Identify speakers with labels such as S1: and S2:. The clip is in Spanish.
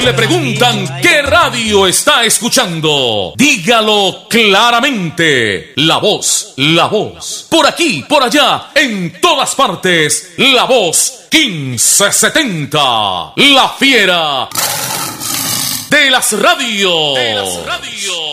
S1: le preguntan qué radio está escuchando, dígalo claramente. La Voz, La Voz. Por aquí, por allá, en todas partes. La Voz 1570. La fiera de las radios.